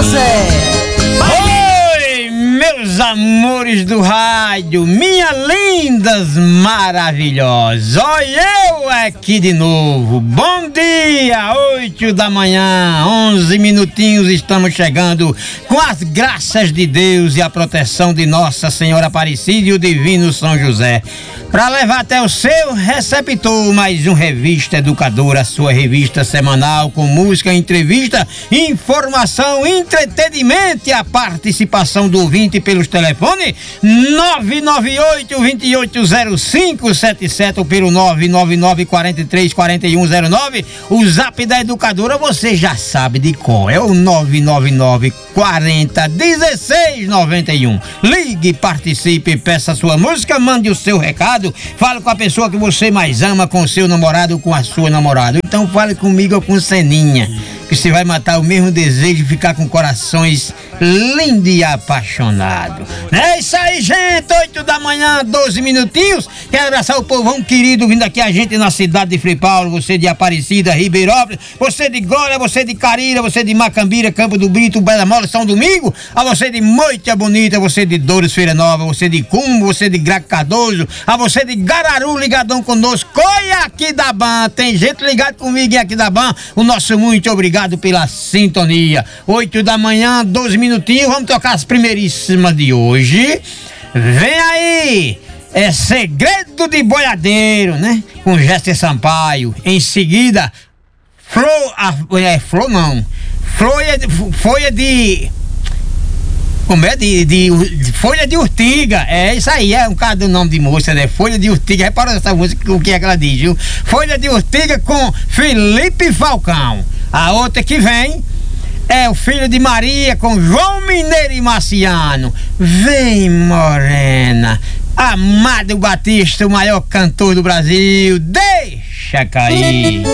José. Oi, meus amores do rádio, minhas lindas maravilhosas. Olha eu aqui de novo. Bom dia, 8 da manhã, 11 minutinhos, estamos chegando com as graças de Deus e a proteção de Nossa Senhora Aparecida e o Divino São José, para levar até o seu receptor mais um Revista Educadora, a sua revista semanal com música, entrevista, informação, entretenimento e a participação do ouvinte pelos telefones 998-280577 ou pelo 999-43-4109. O zap da Educadora você já sabe de qual, é o 999-40-1691. Ligue, participe, peça sua música, mande o seu recado. Fale com a pessoa que você mais ama, com o seu namorado ou com a sua namorada. Então fale comigo ou com Seninha, que você vai matar o mesmo desejo de ficar com corações lindos e apaixonados. É isso aí, gente, 8 da manhã, 12 minutinhos. Quero abraçar o povão querido vindo aqui a gente na cidade de Frei Paulo, você de Aparecida, Ribeirópolis, você de Glória, você de Carira, você de Macambira, Campo do Brito, Bela Mola, São Domingo, a você de Moita Bonita, você de Dores, Feira Nova, você de Cumbo, você de Graco Cardoso, a você de Gararu, ligadão conosco, Coi Aquidaban, tem gente ligado comigo em Aquidaban, o nosso muito obrigado pela sintonia. 8 da manhã, 12 minutinhos, vamos tocar as primeiríssimas de hoje. Vem aí, é Segredo de Boiadeiro, né? Com Jéssica Sampaio. Em seguida, folha de folha de urtiga, é isso aí, é um cara do nome de moça, né? Folha de urtiga, reparou essa música, o que é que ela diz, viu? Folha de urtiga com Felipe Falcão. A outra que vem é o Filho de Maria com João Mineiro e Marciano. Vem, morena, Amado Batista, o maior cantor do Brasil, deixa cair.